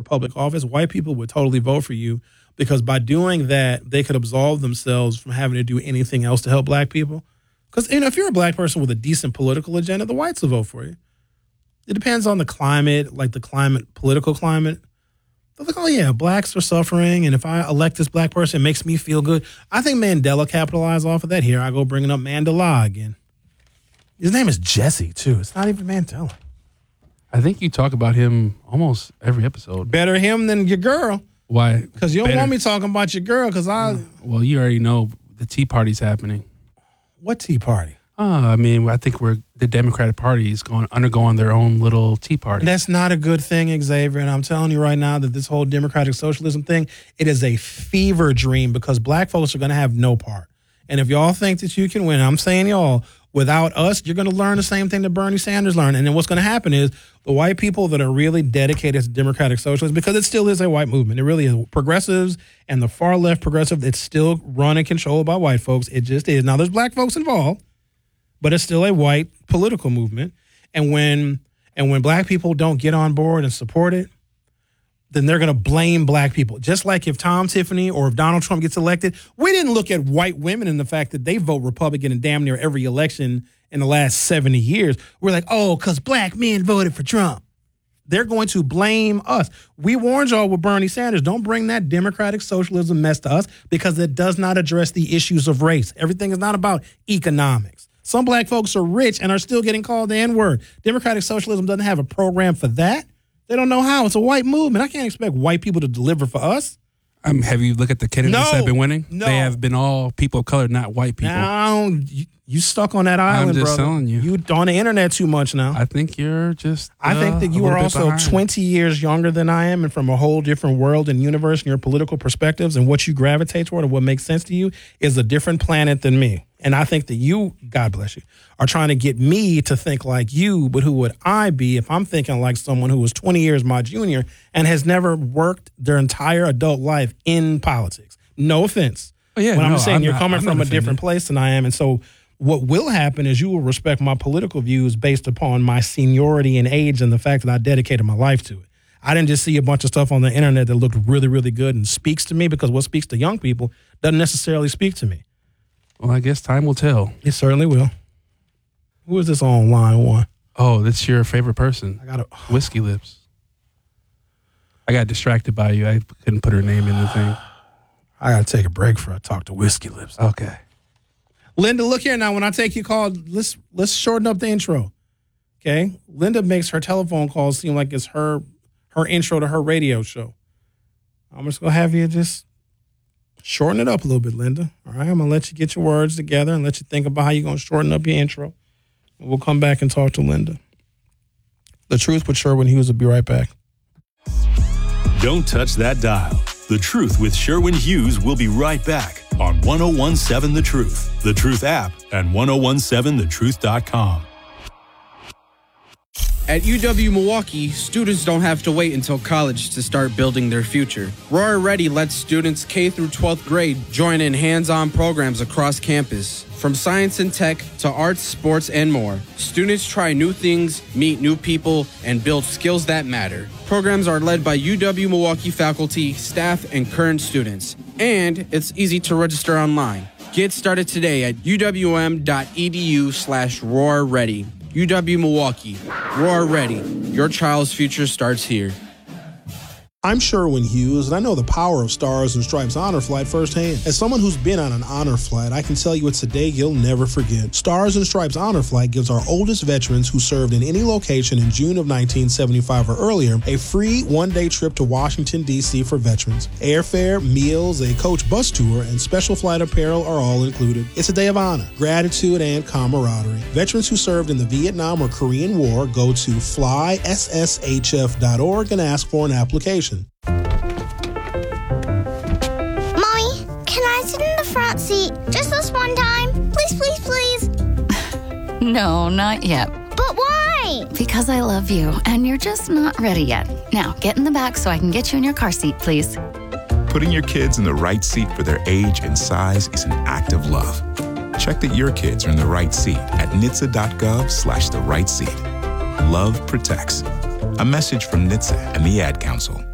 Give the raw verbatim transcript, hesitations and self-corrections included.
public office, white people would totally vote for you because by doing that, they could absolve themselves from having to do anything else to help black people. Because, you know, if you're a black person with a decent political agenda, the whites will vote for you. It depends on the climate, like the climate, political climate. They're like, oh, yeah, blacks are suffering, and if I elect this black person, it makes me feel good. I think Mandela capitalized off of that. Here I go bringing up Mandela again. His name is Jesse, too. It's not even Mandela. I think you talk about him almost every episode. Better him than your girl. Why? Because you don't Better. want me talking about your girl, because I... Well, you already know the Tea Party's happening. What Tea Party? Oh, I mean, I think we're the Democratic Party is going undergoing their own little Tea Party. That's not a good thing, Xavier. And I'm telling you right now that this whole democratic socialism thing, it is a fever dream because black folks are going to have no part. And if y'all think that you can win, I'm saying y'all, without us, you're going to learn the same thing that Bernie Sanders learned. And then what's going to happen is the white people that are really dedicated to democratic socialism, because it still is a white movement. It really is. Progressives and the far left progressive, it's still run and controlled by white folks. It just is. Now, there's black folks involved, but it's still a white political movement. And when and when black people don't get on board and support it, then they're going to blame black people. Just like if Tom Tiffany or if Donald Trump gets elected, we didn't look at white women and the fact that they vote Republican in damn near every election in the last seventy years. We're like, oh, because black men voted for Trump. They're going to blame us. We warned y'all with Bernie Sanders, don't bring that democratic socialism mess to us because it does not address the issues of race. Everything is not about economics. Some black folks are rich and are still getting called the N-word. Democratic socialism doesn't have a program for that. They don't know how. It's a white movement. I can't expect white people to deliver for us. Um, have you looked at the candidates No, that have been winning? no. They have been all people of color, not white people. Now, you, you stuck on that island, I'm just brother. telling you. You on the internet too much now. I think you're just. I uh, think that a you little are bit also behind. twenty years younger than I am and from a whole different world and universe, and your political perspectives and what you gravitate toward and what makes sense to you is a different planet than me. And I think that you, God bless you, are trying to get me to think like you, but who would I be if I'm thinking like someone who was twenty years my junior and has never worked their entire adult life in politics? No offense. Oh, yeah, when no, I'm saying I'm you're not- coming I'm from not a different offended. place than I am. And so what will happen is you will respect my political views based upon my seniority and age and the fact that I dedicated my life to it. I didn't just see a bunch of stuff on the internet that looked really, really good and speaks to me, because what speaks to young people doesn't necessarily speak to me. Well, I guess time will tell. It certainly will. Who is this on line one? Oh, that's your favorite person. I got to. Whiskey Lips. I got distracted by you. I couldn't put her name in the thing. I got to take a break before I talk to Whiskey Lips. Okay. Linda, look here now. When I take your call, let's let's shorten up the intro. Okay? Linda makes her telephone calls seem like it's her her intro to her radio show. I'm just gonna have you just shorten it up a little bit, Linda. All right, I'm gonna let you get your words together and let you think about how you're gonna shorten up your intro. And we'll come back and talk to Linda. The Truth with Sherwin Hughes will be right back. Don't touch that dial. The Truth with Sherwin Hughes will be right back on one oh one seven The Truth, The Truth app, and ten seventeen the truth dot com. At U W Milwaukee, students don't have to wait until college to start building their future. Roar Ready lets students K through twelfth grade join in hands-on programs across campus. From science and tech to arts, sports, and more, students try new things, meet new people, and build skills that matter. Programs are led by U W Milwaukee faculty, staff, and current students. And it's easy to register online. Get started today at uwm.edu slash roar ready. U W Milwaukee. Roar Ready. Your child's future starts here. I'm Sherwin Hughes, and I know the power of Stars and Stripes Honor Flight firsthand. As someone who's been on an honor flight, I can tell you it's a day you'll never forget. Stars and Stripes Honor Flight gives our oldest veterans who served in any location in June of nineteen seventy-five or earlier a free one-day trip to Washington, D C for veterans. Airfare, meals, a coach bus tour, and special flight apparel are all included. It's a day of honor, gratitude, and camaraderie. Veterans who served in the Vietnam or Korean War go to fly s s h f dot org and ask for an application. Mommy, can I sit in the front seat just this one time? Please, please, please. No, not yet. But why? Because I love you, and you're just not ready yet. Now, get in the back so I can get you in your car seat, please. Putting your kids in the right seat for their age and size is an act of love. Check that your kids are in the right seat at N H T S A dot gov slash the right seat. Love protects. A message from N H T S A and the Ad Council.